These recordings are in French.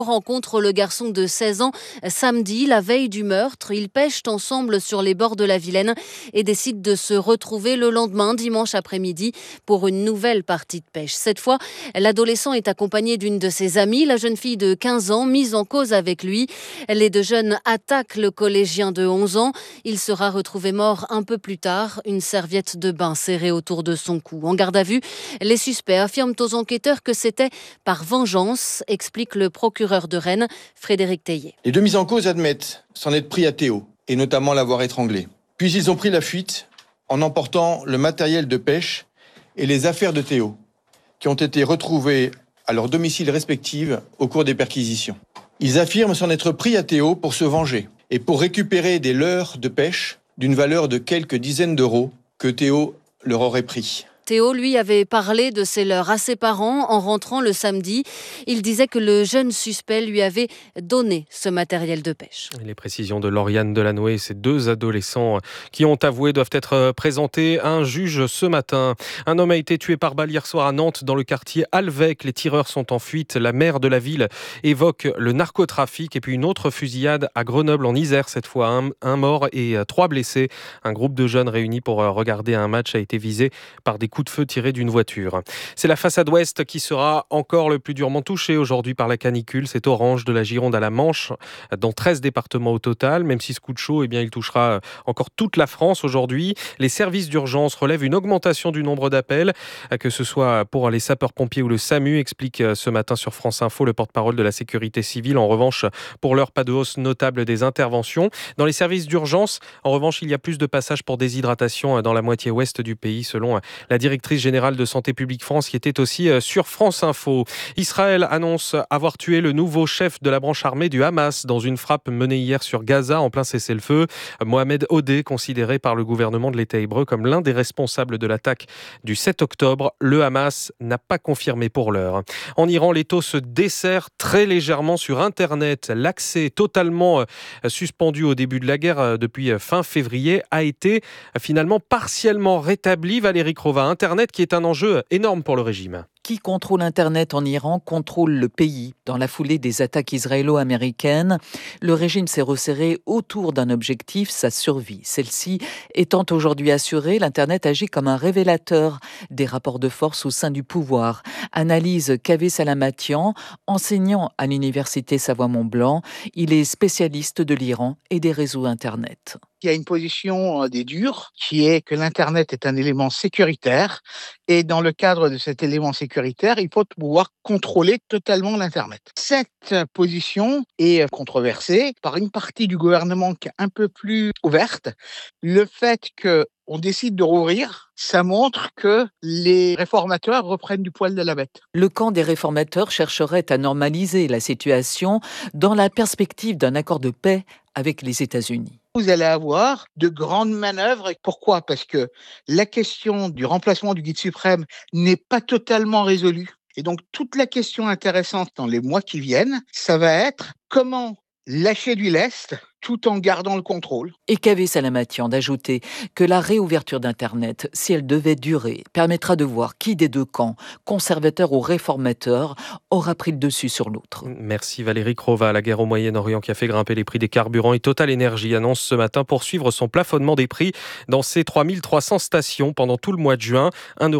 Rencontre le garçon de 16 ans samedi, la veille du meurtre. Ils pêchent ensemble sur les bords de la Vilaine et décident de se retrouver le lendemain, dimanche après-midi, pour une nouvelle partie de pêche. Cette fois, l'adolescent est accompagné d'une de ses amies, la jeune fille de 15 ans, mise en cause avec lui. Les deux jeunes attaquent le collégien de 11 ans. Il sera retrouvé mort un peu plus tard, une serviette de bain serrée autour de son cou. En garde à vue, les suspects affirment aux enquêteurs que c'était par vengeance, explique le procureur de Rennes, Frédéric Teillet. Les deux mis en cause admettent s'en être pris à Théo, et notamment l'avoir étranglé. Puis ils ont pris la fuite en emportant le matériel de pêche et les affaires de Théo, qui ont été retrouvées à leur domicile respectif au cours des perquisitions. Ils affirment s'en être pris à Théo pour se venger et pour récupérer des leurres de pêche d'une valeur de quelques dizaines d'euros que Théo leur aurait pris. Théo, lui, avait parlé de ses leurres à ses parents en rentrant le samedi. Il disait que le jeune suspect lui avait donné ce matériel de pêche. Les précisions de Lauriane Delanoë, ces deux adolescents qui ont avoué doivent être présentés à un juge ce matin. Un homme a été tué par balle hier soir à Nantes dans le quartier Alvec. Les tireurs sont en fuite. La maire de la ville évoque le narcotrafic et puis une autre fusillade à Grenoble en Isère cette fois. Un mort et 3 blessés. Un groupe de jeunes réunis pour regarder un match a été visé par des coups de feu tirés d'une voiture. C'est la façade ouest qui sera encore le plus durement touchée aujourd'hui par la canicule. C'est Orange de la Gironde à la Manche, dans 13 départements au total. Même si ce coup de chaud, il touchera encore toute la France aujourd'hui. Les services d'urgence relèvent une augmentation du nombre d'appels, que ce soit pour les sapeurs-pompiers ou le SAMU, explique ce matin sur France Info le porte-parole de la sécurité civile. En revanche, pour l'heure, pas de hausse notable des interventions. Dans les services d'urgence, en revanche, il y a plus de passages pour déshydratation dans la moitié ouest du pays, selon la directrice générale de Santé publique France, qui était aussi sur France Info. Israël annonce avoir tué le nouveau chef de la branche armée du Hamas dans une frappe menée hier sur Gaza en plein cessez-le-feu. Mohamed Odeh, considéré par le gouvernement de l'État hébreu comme l'un des responsables de l'attaque du 7 octobre. Le Hamas n'a pas confirmé pour l'heure. En Iran, les taux se desserrent très légèrement sur Internet. L'accès totalement suspendu au début de la guerre depuis fin février a été finalement partiellement rétabli. Valérie Crova, Internet qui est un enjeu énorme pour le régime. Qui contrôle Internet en Iran contrôle le pays. Dans la foulée des attaques israélo-américaines, le régime s'est resserré autour d'un objectif, sa survie. Celle-ci étant aujourd'hui assurée, l'Internet agit comme un révélateur des rapports de force au sein du pouvoir. Analyse Kaveh Salamatian, enseignant à l'université Savoie-Mont-Blanc. Il est spécialiste de l'Iran et des réseaux Internet. Il y a une position des durs qui est que l'Internet est un élément sécuritaire et dans le cadre de cet élément sécuritaire, il faut pouvoir contrôler totalement l'Internet. Cette position est controversée par une partie du gouvernement qui est un peu plus ouverte. Le fait qu'on décide de rouvrir, ça montre que les réformateurs reprennent du poil de la bête. Le camp des réformateurs chercherait à normaliser la situation dans la perspective d'un accord de paix avec les États-Unis. Vous allez avoir de grandes manœuvres. Pourquoi ? Parce que la question du remplacement du guide suprême n'est pas totalement résolue. Et donc, toute la question intéressante dans les mois qui viennent, ça va être comment lâcher du lest tout en gardant le contrôle. Et Kaveh Salamatian d'ajouter que la réouverture d'Internet, si elle devait durer, permettra de voir qui des deux camps, conservateurs ou réformateurs, aura pris le dessus sur l'autre. Merci Valérie Crova. La guerre au Moyen-Orient qui a fait grimper les prix des carburants et Total Energy annonce ce matin poursuivre son plafonnement des prix dans ses 3300 stations pendant tout le mois de juin.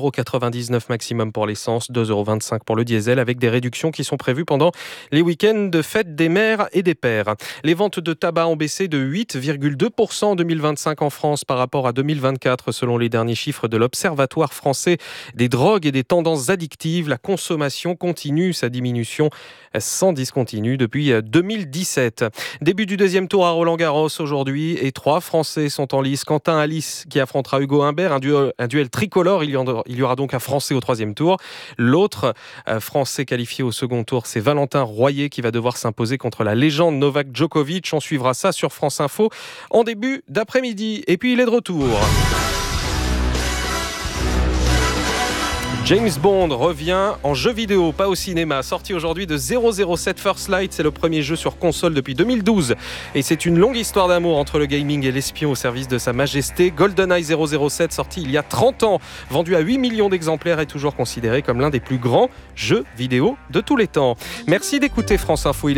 1,99€ maximum pour l'essence, 2,25€ pour le diesel, avec des réductions qui sont prévues pendant les week-ends de fête des mères et des pères. Les ventes de tabac ont baissé de 8,2% en 2025 en France par rapport à 2024, selon les derniers chiffres de l'Observatoire français des drogues et des tendances addictives. La consommation continue sa diminution sans discontinu depuis 2017. Début du deuxième tour à Roland-Garros aujourd'hui et 3 Français sont en lice. Quentin Alice qui affrontera Hugo Humbert, un duel tricolore. Il y aura donc un Français au troisième tour. L'autre Français qualifié au second tour, c'est Valentin Royer qui va devoir s'imposer contre la légende Novak Djokovic. On suivra ça sur France Info en début d'après-midi. Et puis il est de retour. James Bond revient en jeu vidéo, pas au cinéma. Sorti aujourd'hui de 007 First Light, c'est le premier jeu sur console depuis 2012. Et c'est une longue histoire d'amour entre le gaming et l'espion au service de Sa Majesté. GoldenEye 007, sorti il y a 30 ans, vendu à 8 millions d'exemplaires, est toujours considéré comme l'un des plus grands jeux vidéo de tous les temps. Merci d'écouter France Info.